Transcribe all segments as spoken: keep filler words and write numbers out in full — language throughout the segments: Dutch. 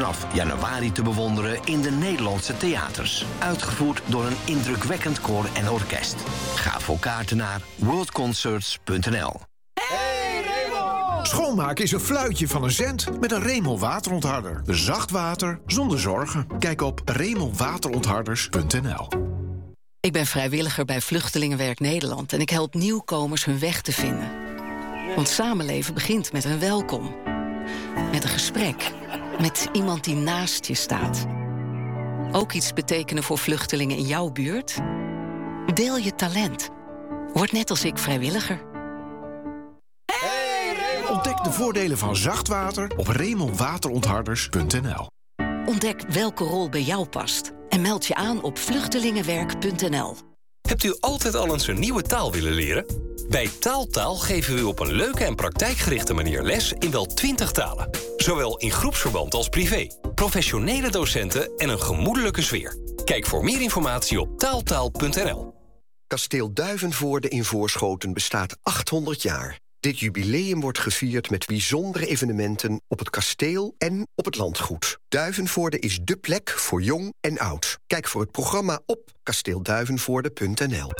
vanaf januari te bewonderen in de Nederlandse theaters. Uitgevoerd door een indrukwekkend koor en orkest. Ga voor kaarten naar world concerts punt n l. Schoonmaken is een fluitje van een cent met een Remel waterontharder. Zacht water zonder zorgen. Kijk op remel waterontharders punt n l. Ik ben vrijwilliger bij Vluchtelingenwerk Nederland en ik help nieuwkomers hun weg te vinden. Want samenleven begint met een welkom. Met een gesprek. Met iemand die naast je staat. Ook iets betekenen voor vluchtelingen in jouw buurt? Deel je talent. Word net als ik vrijwilliger. Ontdek de voordelen van zacht water op remel waterontharders punt n l. Ontdek welke rol bij jou past. En meld je aan op vluchtelingenwerk punt n l. Hebt u altijd al eens een nieuwe taal willen leren? Bij Taaltaal geven we u op een leuke en praktijkgerichte manier les in wel twintig talen. Zowel in groepsverband als privé. Professionele docenten en een gemoedelijke sfeer. Kijk voor meer informatie op taaltaal punt n l. Kasteel Duivenvoorde in Voorschoten bestaat achthonderd jaar. Dit jubileum wordt gevierd met bijzondere evenementen op het kasteel en op het landgoed. Duivenvoorde is dé plek voor jong en oud. Kijk voor het programma op kasteel duivenvoorde punt n l.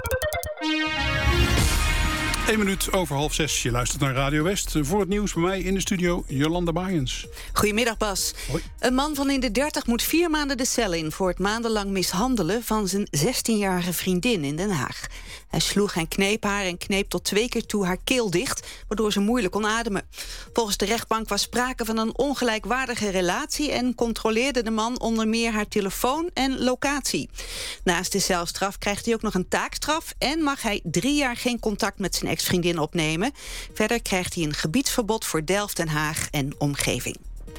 Eén minuut over half zes. Je luistert naar Radio West. Voor het nieuws bij mij in de studio Jolanda Baaiens. Goedemiddag, Bas. Hoi. Een man van in de dertig moet vier maanden de cel in voor het maandenlang mishandelen van zijn zestienjarige vriendin in Den Haag. Hij sloeg en kneep haar en kneep tot twee keer toe haar keel dicht, waardoor ze moeilijk kon ademen. Volgens de rechtbank was sprake van een ongelijkwaardige relatie en controleerde de man onder meer haar telefoon en locatie. Naast de celstraf krijgt hij ook nog een taakstraf en mag hij drie jaar geen contact met zijn ex-vriendin opnemen. Verder krijgt hij een gebiedsverbod voor Delft, Den Haag en omgeving.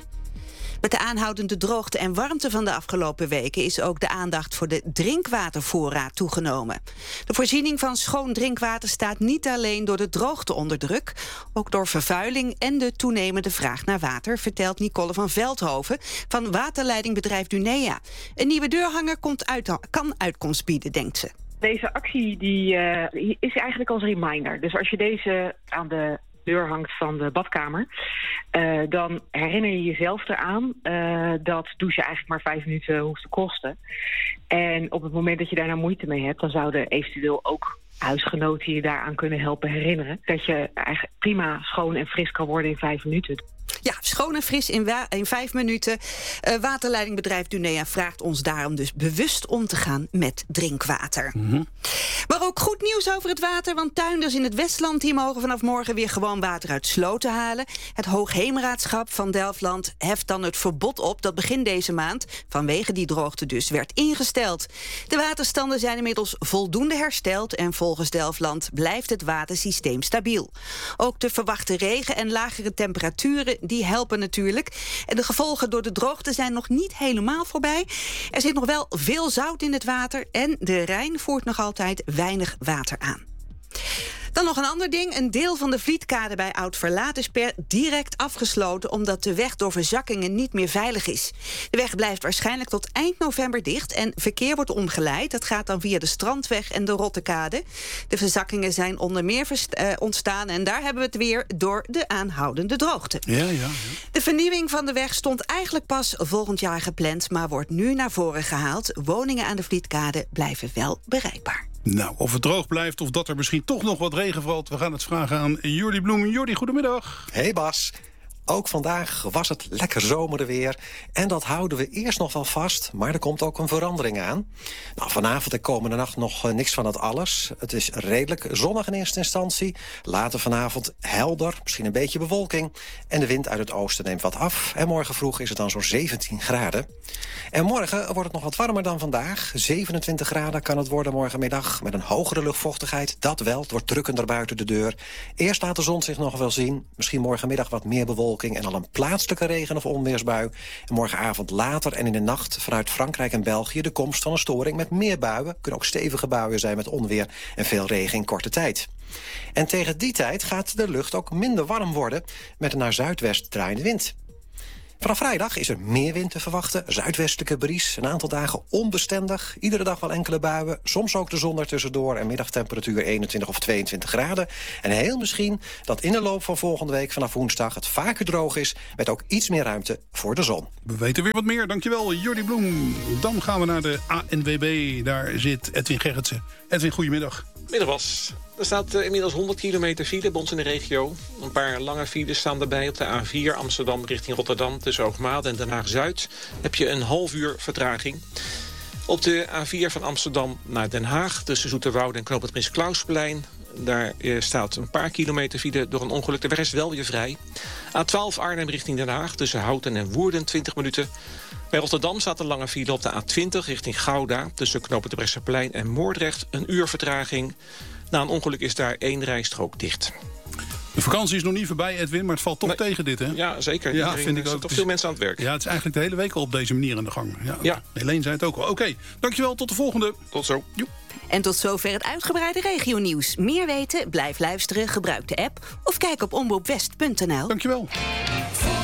Met de aanhoudende droogte en warmte van de afgelopen weken is ook de aandacht voor de drinkwatervoorraad toegenomen. De voorziening van schoon drinkwater staat niet alleen door de droogte onder druk, ook door vervuiling en de toenemende vraag naar water, vertelt Nicole van Veldhoven van waterleidingbedrijf Dunea. Een nieuwe deurhanger komt uit, kan uitkomst bieden, denkt ze. Deze actie die, uh, is eigenlijk als reminder. Dus als je deze aan de deur hangt van de badkamer, Uh, dan herinner je jezelf eraan uh, dat douchen eigenlijk maar vijf minuten hoeft te kosten. En op het moment dat je daar nou moeite mee hebt, dan zouden eventueel ook huisgenoten je daaraan kunnen helpen herinneren dat je eigenlijk prima schoon en fris kan worden in vijf minuten. Ja, schoon en fris in, wa- in vijf minuten. Uh, waterleidingbedrijf Dunea vraagt ons daarom dus bewust om te gaan met drinkwater. Mm-hmm. Maar ook goed nieuws over het water, want tuinders in het Westland die mogen vanaf morgen weer gewoon water uit sloten halen. Het Hoogheemraadschap van Delftland heft dan het verbod op dat begin deze maand, vanwege die droogte dus, werd ingesteld. De waterstanden zijn inmiddels voldoende hersteld en volgens Delftland blijft het watersysteem stabiel. Ook de verwachte regen en lagere temperaturen die helpen natuurlijk. En de gevolgen door de droogte zijn nog niet helemaal voorbij. Er zit nog wel veel zout in het water en de Rijn voert nog altijd weinig water aan. Dan nog een ander ding. Een deel van de Vlietkade bij Oud-Verlaat is per direct afgesloten omdat de weg door verzakkingen niet meer veilig is. De weg blijft waarschijnlijk tot eind november dicht en verkeer wordt omgeleid. Dat gaat dan via de Strandweg en de Rottekade. De verzakkingen zijn onder meer verst- uh, ontstaan en daar hebben we het weer door de aanhoudende droogte. Ja, ja, ja. De vernieuwing van de weg stond eigenlijk pas volgend jaar gepland, maar wordt nu naar voren gehaald. Woningen aan de Vlietkade blijven wel bereikbaar. Nou, of het droog blijft of dat er misschien toch nog wat regen valt, we gaan het vragen aan Jordi Bloem. Jordi, goedemiddag. Hey Bas. Ook vandaag was het lekker zomerweer. En dat houden we eerst nog wel vast. Maar er komt ook een verandering aan. Nou, vanavond en komende nacht nog uh, niks van het alles. Het is redelijk zonnig in eerste instantie. Later vanavond helder, misschien een beetje bewolking. En de wind uit het oosten neemt wat af. En morgen vroeg is het dan zo'n zeventien graden. En morgen wordt het nog wat warmer dan vandaag. zevenentwintig graden kan het worden morgenmiddag. Met een hogere luchtvochtigheid, dat wel. Het wordt drukkender buiten de deur. Eerst laat de zon zich nog wel zien. Misschien morgenmiddag wat meer bewolking en al een plaatselijke regen- of onweersbui. En morgenavond later en in de nacht vanuit Frankrijk en België de komst van een storing met meer buien. Kunnen ook stevige buien zijn met onweer en veel regen in korte tijd. En tegen die tijd gaat de lucht ook minder warm worden met een naar zuidwest draaiende wind. Vanaf vrijdag is er meer wind te verwachten. Zuidwestelijke bries, een aantal dagen onbestendig. Iedere dag wel enkele buien, soms ook de zon ertussendoor... en middagtemperatuur eenentwintig of tweeëntwintig graden. En heel misschien dat in de loop van volgende week vanaf woensdag... het vaker droog is, met ook iets meer ruimte voor de zon. We weten weer wat meer, dankjewel Jordi Bloem. Dan gaan we naar de A N W B, daar zit Edwin Gerritsen. Edwin, goedemiddag. Middag Bas. Er staat uh, inmiddels honderd kilometer file bij ons in de regio. Een paar lange files staan erbij op de A vier Amsterdam richting Rotterdam. Tussen Hoogmade en Den Haag-Zuid heb je een half uur vertraging. Op de A vier van Amsterdam naar Den Haag tussen Zoeterwoude en Knoop het Prins Klausplein. Daar uh, staat een paar kilometer file door een ongeluk. De weg is wel weer vrij. A twaalf Arnhem richting Den Haag tussen Houten en Woerden twintig minuten. Bij Rotterdam staat een lange file op de A twintig richting Gouda... tussen Knoop het Brechtseplein en Moordrecht, een uur vertraging. Na een ongeluk is daar één rijstrook dicht. De vakantie is nog niet voorbij, Edwin, maar het valt toch nee. tegen dit, hè? Ja, zeker. Ja, Iedereen, vind ik ook. toch veel mensen aan het werk. Ja, het is eigenlijk de hele week al op deze manier aan de gang. Ja, ja. Helene zei het ook al. Oké, okay, dankjewel. Tot de volgende. Tot zo. Joep. En tot zover het uitgebreide regionieuws. Meer weten? Blijf luisteren, gebruik de app... of kijk op omroep west punt n l. Dankjewel.